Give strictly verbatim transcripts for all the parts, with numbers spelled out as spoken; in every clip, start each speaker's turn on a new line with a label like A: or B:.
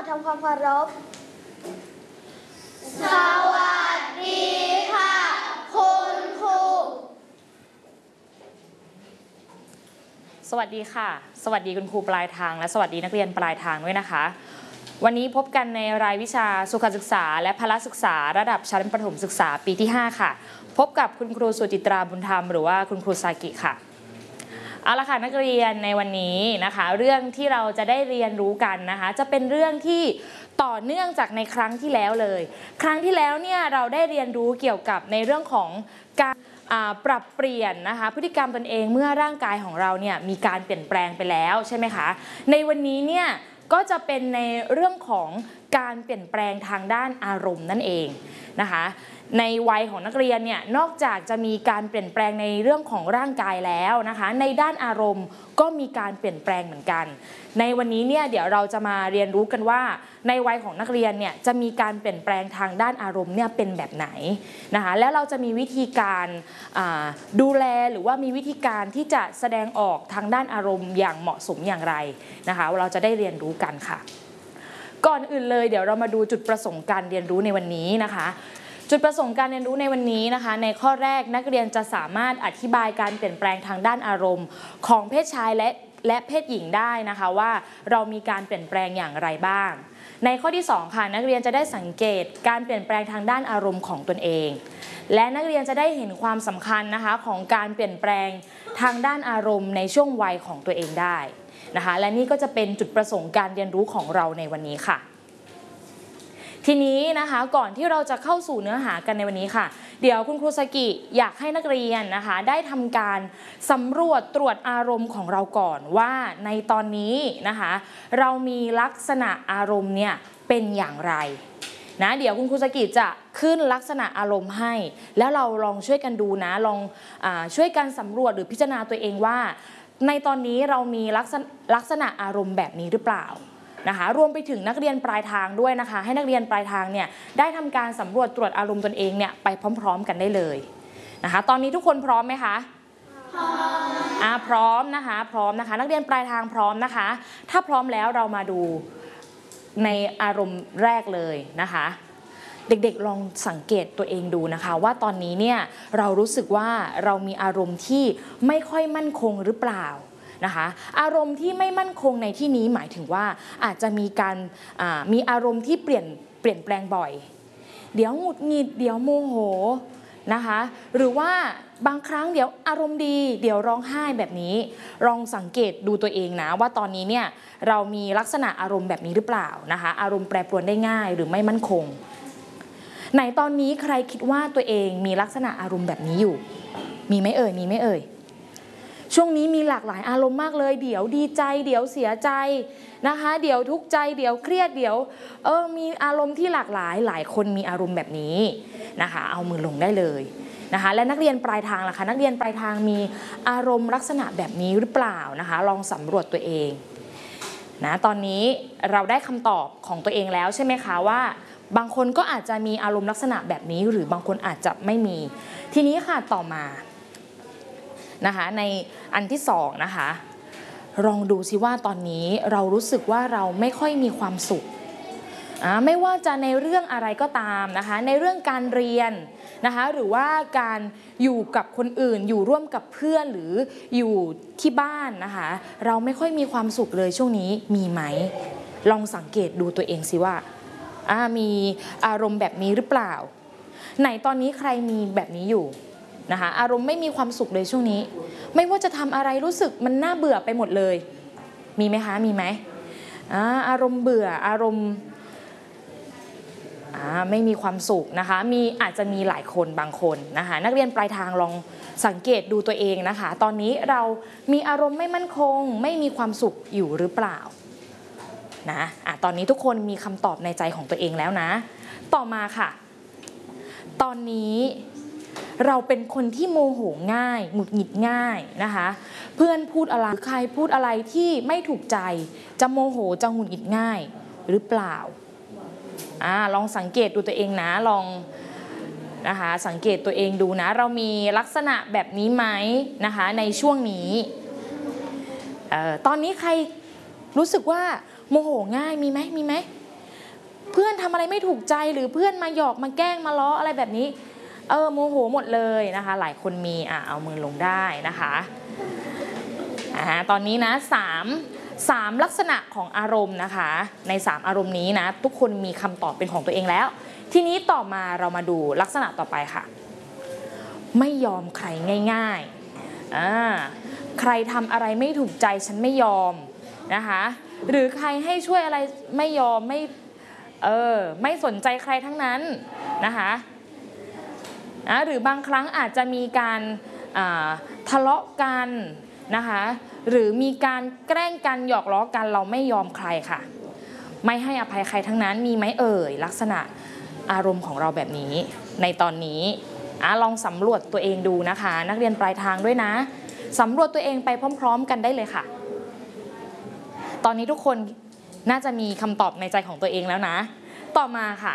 A: ทำความเคารพสวัสดีค่ะคุณครู
B: สวัสดีค่ะสวัสดีคุณครูปลายทางและสวัสดีนักเรียนปลายทางด้วยนะคะวันนี้พบกันในรายวิชาสุขศึกษาและพละศึกษาระดับชั้นประถมศึกษาปีที่ห้าค่ะพบกับคุณครูสุจิตราบุญธรรมหรือว่าคุณครูซากิค่ะเอาละค่ะนักเรียนในวันนี้นะคะเรื่องที่เราจะได้เรียนรู้กันนะคะจะเป็นเรื่องที่ต่อเนื่องจากในครั้งที่แล้วเลยครั้งที่แล้วเนี่ยเราได้เรียนรู้เกี่ยวกับในเรื่องของการปรับเปลี่ยนนะคะพฤติกรรมตนเองเมื่อร่างกายของเราเนี่ยมีการเปลี่ยนแปลงไปแล้วใช่ไหมคะในวันนี้เนี่ยก็จะเป็นในเรื่องของการเปลี่ยนแปลงทางด้านอารมณ์นั่นเองนะคะในวัยของนักเรียนเนี่ยนอกจากจะมีการเปลี่ยนแปลงในเรื่องของร่างกายแล้วนะคะในด้านอารมณ์ก็มีการเปลี่ยนแปลงเหมือนกันในวันนี้เนี่ยเดี๋ยวเราจะมาเรียนรู้กันว่าในวัยของนักเรียนเนี่ยจะมีการเปลี่ยนแปลงทางด้านอารมณ์เนี่ยเป็นแบบไหนนะคะแล้วเราจะมีวิธีการดูแลหรือว่ามีวิธีการที่จะแสดงออกทางด้านอารมณ์อย่างเหมาะสมอย่างไรนะคะเราจะได้เรียนรู้กันค่ะก่อนอื่นเลยเดี๋ยวเรามาดูจุดประสงค์การเรียนรู้ในวันนี้นะคะจุดประสงค์การเรียนรู้ในวันนี้นะคะในข้อแรกนักเรียนจะสามารถอธิบายการเปลี่ยนแปลงทางด้านอารมณ์ของเพศชายและและเพศหญิงได้นะคะว่าเรามีการเปลี่ยนแปลงอย่างไรบ้างในข้อที่สองค่ะนักเรียนจะได้สังเกตการเปลี่ยนแปลงทางด้านอารมณ์ของตนเองและนักเรียนจะได้เห็นความสำคัญนะคะของการเปลี่ยนแปลงทางด้านอารมณ์ในช่วงวัยของตัวเองได้นะคะและนี่ก็จะเป็นจุดประสงค์การเรียนรู้ของเราในวันนี้ค่ะทีนี้นะคะก่อนที่เราจะเข้าสู่เนื้อหากันในวันนี้ค่ะเดี๋ยวคุณครูซากิอยากให้นักเรียนนะคะได้ทำการสำรวจตรวจอารมณ์ของเราก่อนว่าในตอนนี้นะคะเรามีลักษณะอารมณ์เนี่ยเป็นอย่างไรนะเดี๋ยวคุณครูซากิจะขึ้นลักษณะอารมณ์ให้แล้วเราลองช่วยกันดูนะลองอ่าช่วยกันสำรวจหรือพิจารณาตัวเองว่าในตอนนี้เรามีลักษณะลักษณะอารมณ์แบบนี้หรือเปล่านะคะรวมไปถึงนักเรียนปลายทางด้วยนะคะให้นักเรียนปลายทางเนี่ยได้ทำการสำรวจตรวจอารมณ์ตนเองเนี่ยไปพร้อมๆกันได้เลยนะคะตอนนี้ทุกคนพร้อมไหมคะพร้อมอ่าพร้อมนะคะพร้อมนะคะนักเรียนปลายทางพร้อมนะคะถ้าพร้อมแล้วเรามาดูในอารมณ์แรกเลยนะคะเด็กๆลองสังเกตตัวเองดูนะคะว่าตอนนี้เนี่ยเรารู้สึกว่าเรามีอารมณ์ที่ไม่ค่อยมั่นคงหรือเปล่านะคะอารมณ์ที่ไม่มั่นคงในที่นี้หมายถึงว่าอาจจะมีการมีอารมณ์ที่เปลี่ยนเปลี่ยนแปลงบ่อยเดี๋ยวหงุดหงิดเดี๋ยวโมโหนะคะหรือว่าบางครั้งเดี๋ยวอารมณ์ดีเดี๋ยวร้องไห้แบบนี้ลองสังเกตดูตัวเองนะว่าตอนนี้เนี่ยเรามีลักษณะอารมณ์แบบนี้หรือเปล่านะคะอารมณ์แปรปรวนได้ง่ายหรือไม่มั่นคงไหนตอนนี้ใครคิดว่าตัวเองมีลักษณะอารมณ์แบบนี้อยู่มีไหมเอ่ยมีไหมเอ่ยช่วงนี้มีหลากหลายอารมณ์มากเลยเดี๋ยวดีใจเดี๋ยวเสียใจนะคะเดี๋ยวทุกข์ใจเดี๋ยวเครียดเดี๋ยวเออมีอารมณ์ที่หลากหลายหลายคนมีอารมณ์แบบนี้นะคะเอามือลงได้เลยนะคะและนักเรียนปลายทางล่ะคะนักเรียนปลายทางมีอารมณ์ลักษณะแบบนี้หรือเปล่านะคะลองสำรวจตัวเองนะตอนนี้เราได้คำตอบของตัวเองแล้วใช่ไหมคะว่าบางคนก็อาจจะมีอารมณ์ลักษณะแบบนี้หรือบางคนอาจจะไม่มีทีนี้ค่ะต่อมานะคะในอันที่สองนะคะลองดูซิว่าตอนนี้เรารู้สึกว่าเราไม่ค่อยมีความสุขไม่ว่าจะในเรื่องอะไรก็ตามนะคะในเรื่องการเรียนนะคะหรือว่าการอยู่กับคนอื่นอยู่ร่วมกับเพื่อนหรืออยู่ที่บ้านนะคะเราไม่ค่อยมีความสุขเลยช่วงนี้มีไหมลองสังเกตดูตัวเองสิว่ามีอารมณ์แบบนี้หรือเปล่าไหนตอนนี้ใครมีแบบนี้อยู่นะคะอารมณ์ไม่มีความสุขเลยช่วงนี้ไม่ว่าจะทำอะไรรู้สึกมันน่าเบื่อไปหมดเลยมีไหมคะมีไหมอ่าอารมณ์เบื่ออารมณ์อ่าไม่มีความสุขนะคะมีอาจจะมีหลายคนบางคนนะคะนักเรียนปลายทางลองสังเกตดูตัวเองนะคะตอนนี้เรามีอารมณ์ไม่มั่นคงไม่มีความสุขอยู่หรือเปล่านะอ่ะตอนนี้ทุกคนมีคำตอบในใจของตัวเองแล้วนะต่อมาค่ะตอนนี้เราเป็นคนที่โมโหง่ายหงุดหงิดง่ายนะคะเพื่อนพูดอะไรหรือใครพูดอะไรที่ไม่ถูกใจจะโมโหจะหงุดหงิดง่ายหรือเปล่าอ่าลองสังเกตดูตัวเองนะลองนะคะสังเกตตัวเองดูนะเรามีลักษณะแบบนี้ไหมนะคะในช่วงนี้เอ่อตอนนี้ใครรู้สึกว่าโมโหง่ายมีไหมมีไหมเพื่อนทำอะไรไม่ถูกใจหรือเพื่อนมาหยอกมาแกล้งมาล้ออะไรแบบนี้เออโมโหหมดเลยนะคะหลายคนมีอ่ะเอามือลงได้นะคะอ่าตอนนี้นะสามสามลักษณะของอารมณ์นะคะในสามอารมณ์นี้นะทุกคนมีคำตอบเป็นของตัวเองแล้วทีนี้ต่อมาเรามาดูลักษณะต่อไปค่ะไม่ยอมใครง่ายๆอ่าใครทำอะไรไม่ถูกใจฉันไม่ยอมนะคะหรือใครให้ช่วยอะไรไม่ยอมไม่เออไม่สนใจใครทั้งนั้นนะคะนะหรือบางครั้งอาจจะมีการทะเลาะกันนะคะหรือมีการแกล้งกันหยอกล้อกันเราไม่ยอมใครค่ะไม่ให้อภัยใครทั้งนั้นมีไหมเอ่ยลักษณะอารมณ์ของเราแบบนี้ในตอนนี้อ่ะลองสำรวจตัวเองดูนะคะนักเรียนปลายทางด้วยนะสำรวจตัวเองไปพร้อมๆกันได้เลยค่ะตอนนี้ทุกคนน่าจะมีคำตอบในใจของตัวเองแล้วนะต่อมาค่ะ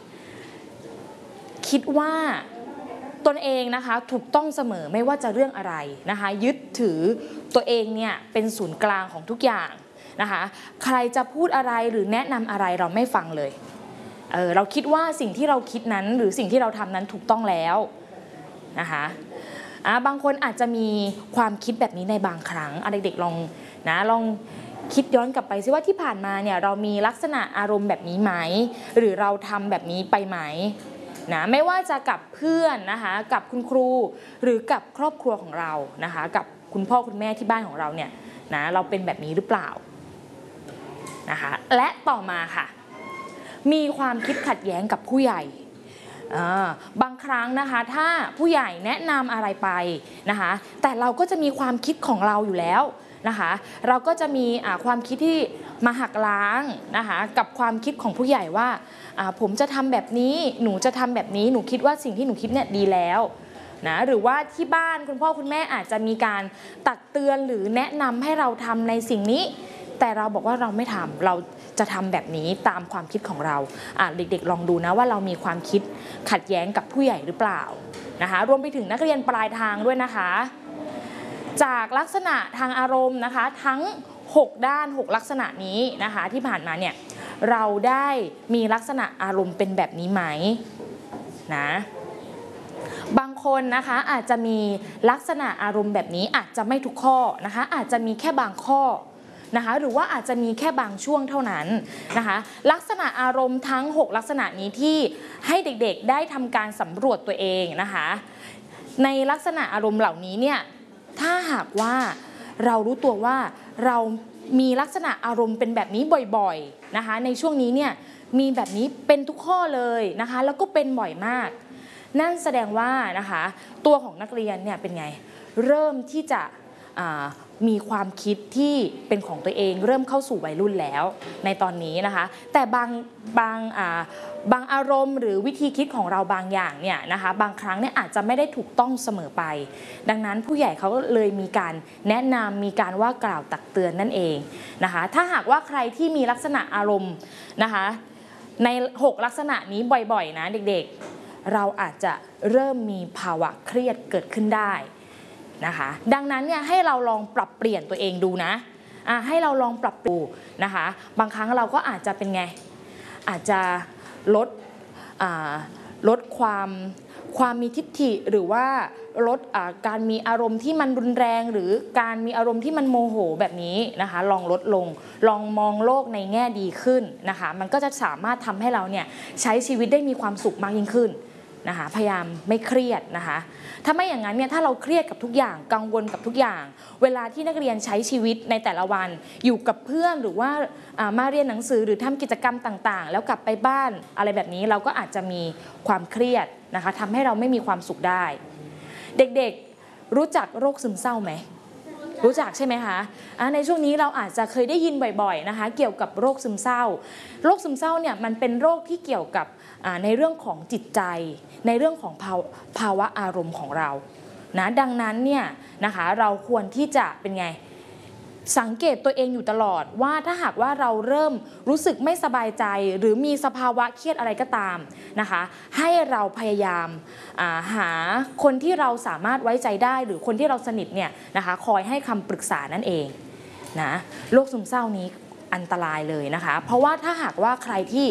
B: คิดว่าตนเองนะคะถูกต้องเสมอไม่ว่าจะเรื่องอะไรนะคะยึดถือตัวเองเนี่ยเป็นศูนย์กลางของทุกอย่างนะคะใครจะพูดอะไรหรือแนะนำอะไรเราไม่ฟังเลยเออเราคิดว่าสิ่งที่เราคิดนั้นหรือสิ่งที่เราทำนั้นถูกต้องแล้วนะคะอ่ะบางคนอาจจะมีความคิดแบบนี้ในบางครั้งเด็กๆลองนะลองคิดย้อนกลับไปซิว่าที่ผ่านมาเนี่ยเรามีลักษณะอารมณ์แบบนี้ไหมหรือเราทำแบบนี้ไปไหมนะไม่ว่าจะกับเพื่อนนะคะกับคุณครูหรือกับครอบครัวของเรานะคะกับคุณพ่อคุณแม่ที่บ้านของเราเนี่ยนะเราเป็นแบบนี้หรือเปล่านะคะและต่อมาค่ะมีความคิดขัดแย้งกับผู้ใหญ่บางครั้งนะคะถ้าผู้ใหญ่แนะนำอะไรไปนะคะแต่เราก็จะมีความคิดของเราอยู่แล้วนะคะเราก็จะมีความคิดที่มาหักล้างนะคะกับความคิดของผู้ใหญ่ว่าผมจะทำแบบนี้หนูจะทำแบบนี้หนูคิดว่าสิ่งที่หนูคิดเนี่ยดีแล้วนะหรือว่าที่บ้านคุณพ่อคุณแม่อาจจะมีการตักเตือนหรือแนะนำให้เราทำในสิ่งนี้แต่เราบอกว่าเราไม่ทำเราจะทำแบบนี้ตามความคิดของเราอ่ะเด็กๆลองดูนะว่าเรามีความคิดขัดแย้งกับผู้ใหญ่หรือเปล่านะคะรวมไปถึงนักเรียนปลายทางด้วยนะคะจากลักษณะทางอารมณ์นะคะทั้งหกด้านหกลักษณะนี้นะคะที่ผ่านมาเนี่ยเราได้มีลักษณะอารมณ์เป็นแบบนี้ไหมนะบางคนนะคะอาจจะมีลักษณะอารมณ์แบบนี้อาจจะไม่ทุกข้อนะคะอาจจะมีแค่บางข้อนะคะหรือว่าอาจจะมีแค่บางช่วงเท่านั้นนะคะลักษณะอารมณ์ทั้งหกลักษณะนี้ที่ให้เด็กๆได้ทำการสำรวจตัวเองนะคะในลักษณะอารมณ์เหล่านี้เนี่ยถ้าหากว่าเรารู้ตัวว่าเรามีลักษณะอารมณ์เป็นแบบนี้บ่อยๆนะคะในช่วงนี้เนี่ยมีแบบนี้เป็นทุกข้อเลยนะคะแล้วก็เป็นบ่อยมากนั่นแสดงว่านะคะตัวของนักเรียนเนี่ยเป็นไงเริ่มที่จะมีความคิดที่เป็นของตัวเองเริ่มเข้าสู่วัยรุ่นแล้วในตอนนี้นะคะแต่บางบางบางอารมณ์หรือวิธีคิดของเราบางอย่างเนี่ยนะคะบางครั้งเนี่ยอาจจะไม่ได้ถูกต้องเสมอไปดังนั้นผู้ใหญ่เขาเลยมีการแนะนำมีการว่ากล่าวตักเตือนนั่นเองนะคะถ้าหากว่าใครที่มีลักษณะอารมณ์นะคะในหกลักษณะนี้บ่อยๆนะเด็กๆเราอาจจะเริ่มมีภาวะเครียดเกิดขึ้นได้นะคะดังนั้นเนี่ยให้เราลองปรับเปลี่ยนตัวเองดูนะอ่ะให้เราลองปรับดูนะคะบางครั้งเราก็อาจจะเป็นไงอาจจะลดอ่าลดความความมีทิฏฐิหรือว่าลดอ่าการมีอารมณ์ที่มันรุนแรงหรือการมีอารมณ์ที่มันโมโหแบบนี้นะคะลองลดลงลองมองโลกในแง่ดีขึ้นนะคะมันก็จะสามารถทำให้เราเนี่ยใช้ชีวิตได้มีความสุขมากยิ่งขึ้นนะคะพยายามไม่เครียดนะคะถ้าไม่อย่างนั้นเนี่ยถ้าเราเครียดกับทุกอย่างกังวลกับทุกอย่างเวลาที่นักเรียนใช้ชีวิตในแต่ละวันอยู่กับเพื่อนหรือว่ามาเรียนหนังสือหรือทำกิจกรรมต่างๆแล้วกลับไปบ้านอะไรแบบนี้เราก็อาจจะมีความเครียดนะคะทำให้เราไม่มีความสุขได้เด็กๆรู้จักโรคซึมเศร้าไหมรู้จักใช่ไหมคะในช่วงนี้เราอาจจะเคยได้ยินบ่อยๆนะคะเกี่ยวกับโรคซึมเศร้าโรคซึมเศร้าเนี่ยมันเป็นโรคที่เกี่ยวกับในเรื่องของจิตใจในเรื่องของภาวะอารมณ์ของเรานะดังนั้นเนี่ยนะคะเราควรที่จะเป็นไงสังเกตตัวเองอยู่ตลอดว่าถ้าหากว่าเราเริ่มรู้สึกไม่สบายใจหรือมีสภาวะเครียดอะไรก็ตามนะคะให้เราพยายามหาคนที่เราสามารถไว้ใจได้หรือคนที่เราสนิทเนี่ยนะคะคอยให้คำปรึกษานั่นเองนะโรคซึมเศร้านี้อันตรายเลยนะคะเพราะว่าถ้าหากว่าใครที่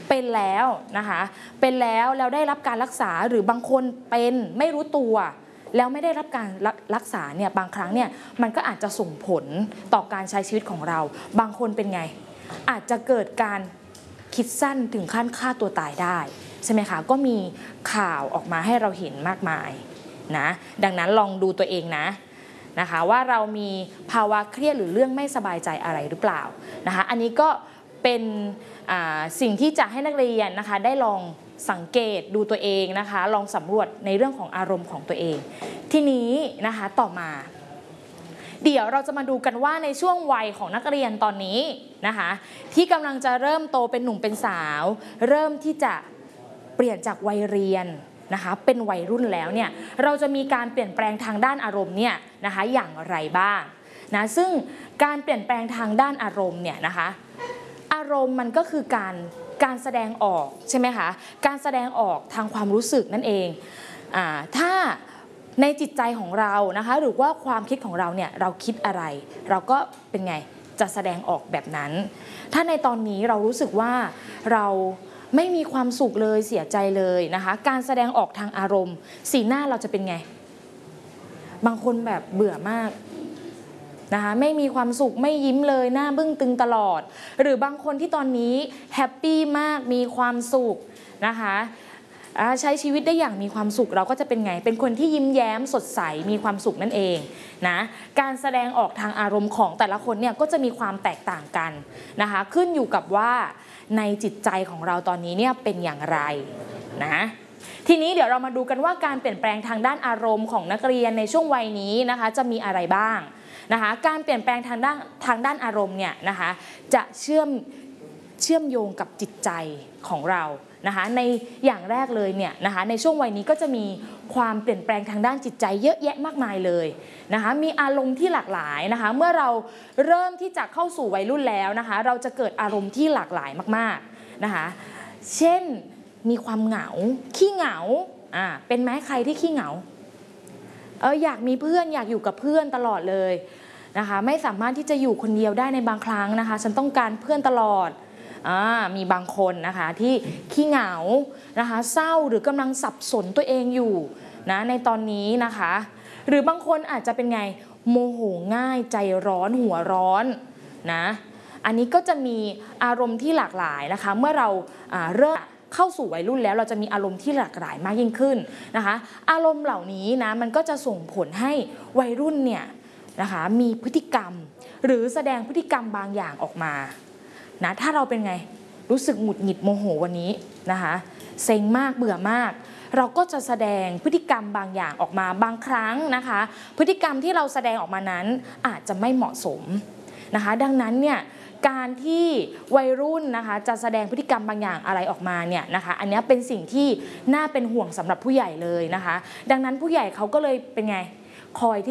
B: เป็นแล้วนะคะเป็นแล้วแล้วได้รับการรักษาหรือบางคนเป็นไม่รู้ตัวแล้วไม่ได้รับการรักษาเนี่ยบางครั้งเนี่ยมันก็อาจจะส่งผลต่อการใช้ชีวิตของเราบางคนเป็นไงอาจจะเกิดการคิดสั้นถึงขั้นฆ่าตัวตายได้ใช่ไหมคะก็มีข่าวออกมาให้เราเห็นมากมายนะดังนั้นลองดูตัวเองนะนะคะว่าเรามีภาวะเครียดหรือเรื่องไม่สบายใจอะไรหรือเปล่านะคะอันนี้ก็เป็นสิ่งที่จะให้นักเรียนนะคะได้ลองสังเกตดูตัวเองนะคะลองสำรวจในเรื่องของอารมณ์ของตัวเองทีนี้นะคะต่อมาเดี๋ยวเราจะมาดูกันว่าในช่วงวัยของนักเรียนตอนนี้นะคะที่กำลังจะเริ่มโตเป็นหนุ่มเป็นสาวเริ่มที่จะเปลี่ยนจากวัยเรียนนะคะเป็นวัยรุ่นแล้วเนี่ยเราจะมีการเปลี่ยนแปลงทางด้านอารมณ์เนี่ยนะคะอย่างไรบ้างนะซึ่งการเปลี่ยนแปลงทางด้านอารมณ์เนี่ยนะคะอารมณ์มันก็คือการการแสดงออกใช่ไหมคะการแสดงออกทางความรู้สึกนั่นเองอ่าถ้าในจิตใจของเรานะคะหรือว่าความคิดของเราเนี่ยเราคิดอะไรเราก็เป็นไงจะแสดงออกแบบนั้นถ้าในตอนนี้เรารู้สึกว่าเราไม่มีความสุขเลยเสียใจเลยนะคะการแสดงออกทางอารมณ์สีหน้าเราจะเป็นไงบางคนแบบเบื่อมากนะคะไม่มีความสุขไม่ยิ้มเลยหน้าบึ้งตึงตลอดหรือบางคนที่ตอนนี้แฮปปี้มากมีความสุขนะคะใช้ชีวิตได้อย่างมีความสุขเราก็จะเป็นไงเป็นคนที่ยิ้มแย้มสดใสมีความสุขนั่นเองนะการแสดงออกทางอารมณ์ของแต่ละคนเนี่ยก็จะมีความแตกต่างกันนะคะขึ้นอยู่กับว่าในจิตใจของเราตอนนี้เนี่ยเป็นอย่างไรนะทีนี้เดี๋ยวเรามาดูกันว่าการเปลี่ยนแปลงทางด้านอารมณ์ของนักเรียนในช่วงวัยนี้นะคะจะมีอะไรบ้างนะคะการเปลี่ยนแปลงทางด้านทางด้านอารมณ์เนี่ยนะคะจะเชื่อมเชื่อมโยงกับจิตใจของเรานะคะในอย่างแรกเลยเนี่ยนะคะในช่วงวัยนี้ก็จะมีความเปลี่ยนแปลงทางด้านจิตใจเยอะแยะมากมายเลยนะคะมีอารมณ์ที่หลากหลายนะคะเมื่อเราเริ่มที่จะเข้าสู่วัยรุ่นแล้วนะคะเราจะเกิดอารมณ์ที่หลากหลายมากๆนะคะเช่นมีความเหงาขี้เหงาอ่าเป็นไหมใครที่ขี้เหงาเอออยากมีเพื่อนอยากอยู่กับเพื่อนตลอดเลยนะคะไม่สามารถที่จะอยู่คนเดียวได้ในบางครั้งนะคะฉันต้องการเพื่อนตลอดมีบางคนนะคะที่ขี้เหงานะคะเศร้าหรือกำลังสับสนตัวเองอยู่นะในตอนนี้นะคะหรือบางคนอาจจะเป็นไงโมโหง่ายใจร้อนหัวร้อนนะอันนี้ก็จะมีอารมณ์ที่หลากหลายนะคะเมื่อเราเริ่มเข้าสู่วัยรุ่นแล้วเราจะมีอารมณ์ที่หลากหลายมากยิ่งขึ้นนะคะอารมณ์เหล่านี้นะมันก็จะส่งผลให้วัยรุ่นเนี่ยนะคะมีพฤติกรรมหรือแสดงพฤติกรรมบางอย่างออกมานะถ้าเราเป็นไงรู้สึกหงุดหงิดโมโหวันนี้นะคะเซ็งมากเบื่อมากเราก็จะแสดงพฤติกรรมบางอย่างออกมาบางครั้งนะคะพฤติกรรมที่เราแสดงออกมานั้นอาจจะไม่เหมาะสมนะคะดังนั้นเนี่ยการที่วัยรุ่นนะคะจะแสดงพฤติกรรมบางอย่างอะไรออกมาเนี่ยนะคะอันนี้เป็นสิ่งที่น่าเป็นห่วงสำหรับผู้ใหญ่เลยนะคะดังนั้นผู้ใหญ่เขาก็เลยเป็นไงคอยที่